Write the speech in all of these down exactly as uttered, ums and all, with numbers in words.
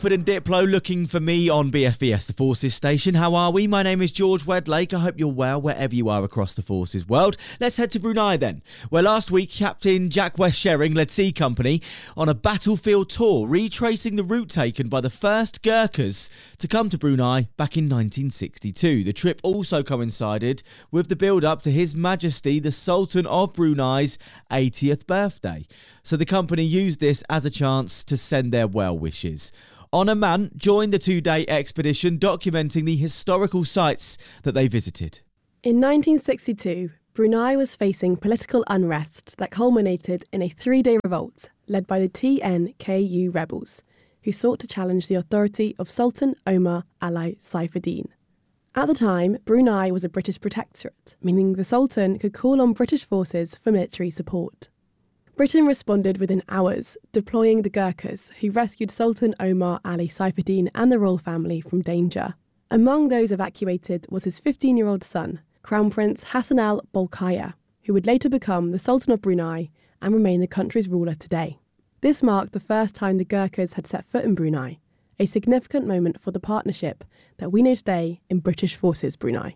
And Diplo looking for me on B F B S The Forces station. How are we? My name is George Wedlake. I hope you're well wherever you are across the Forces world. Let's head to Brunei then, where last week Captain Jack West Shering led C Company on a battlefield tour, retracing the route taken by the first Gurkhas to come to Brunei back in nineteen sixty-two. The trip also coincided with the build-up to His Majesty the Sultan of Brunei's eightieth birthday. So the company used this as a chance to send their well wishes. Honor Man joined the two-day expedition documenting the historical sites that they visited. In nineteen sixty-two, Brunei was facing political unrest that culminated in a three-day revolt led by the T N K U rebels, who sought to challenge the authority of Sultan Omar Ali Saifuddin. At the time, Brunei was a British protectorate, meaning the Sultan could call on British forces for military support. Britain responded within hours, deploying the Gurkhas, who rescued Sultan Omar Ali Saifuddin and the royal family from danger. Among those evacuated was his fifteen-year-old son, Crown Prince Hassanal Bolkiah, who would later become the Sultan of Brunei and remain the country's ruler today. This marked the first time the Gurkhas had set foot in Brunei, a significant moment for the partnership that we know today in British Forces Brunei.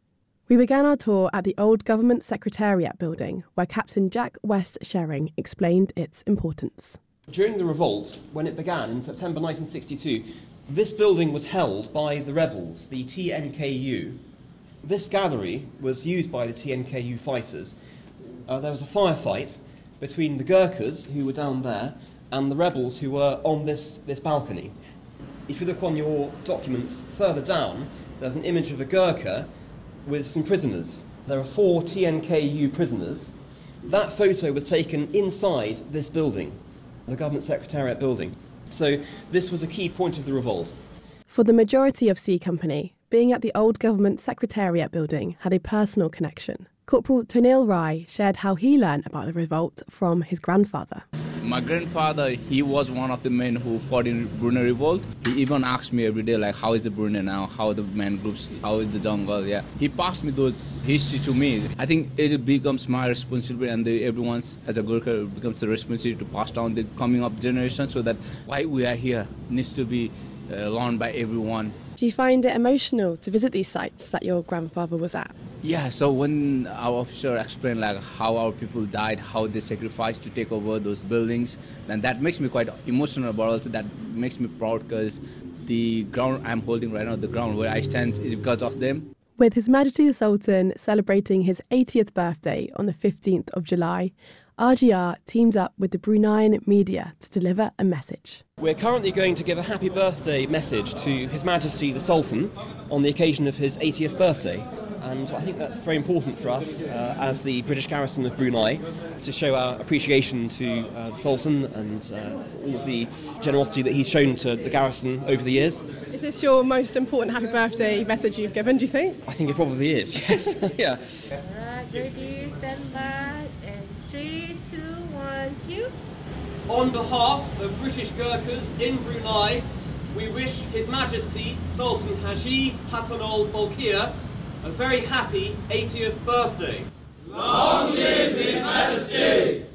We began our tour at the old Government Secretariat building, where Captain Jack West Shering explained its importance. During the revolt, when it began in September nineteen sixty-two, this building was held by the rebels, the T N K U. This gallery was used by the T N K U fighters. Uh, there was a firefight between the Gurkhas, who were down there, and the rebels who were on this, this balcony. If you look on your documents further down, there's an image of a Gurkha with some prisoners. There are four T N K U prisoners. That photo was taken inside this building, the Government Secretariat building. So this was a key point of the revolt. For the majority of C Company, being at the old Government Secretariat building had a personal connection. Corporal Tonil Rai shared how he learned about the revolt from his grandfather. My grandfather, he was one of the men who fought in Brunei revolt. He even asked me every day, like, how is the Brunei now? How are the man groups? How is the jungle? Yeah, he passed me those history to me. I think it becomes my responsibility, and the, everyone's, as a Gurkha, it becomes a responsibility to pass down the coming up generation, so that why we are here needs to be uh, learned by everyone. Do you find it emotional to visit these sites that your grandfather was at? Yeah, so when our officer explained like how our people died, how they sacrificed to take over those buildings, then that makes me quite emotional, but also that makes me proud because the ground I'm holding right now, the ground where I stand, is because of them. With His Majesty the Sultan celebrating his eightieth birthday on the fifteenth of July, R G R teamed up with the Bruneian media to deliver a message. We're currently going to give a happy birthday message to His Majesty the Sultan on the occasion of his eightieth birthday. And I think that's very important for us uh, as the British garrison of Brunei to show our appreciation to uh, the Sultan and uh, all of the generosity that he's shown to the garrison over the years. Is this your most important happy birthday message you've given, do you think? I think it probably is, yes. Yeah. Ready, stand by, and three, two, one, cue. On behalf of British Gurkhas in Brunei, we wish His Majesty Sultan Haji Hassanal Bolkiah a very happy eightieth birthday. Long live His Majesty!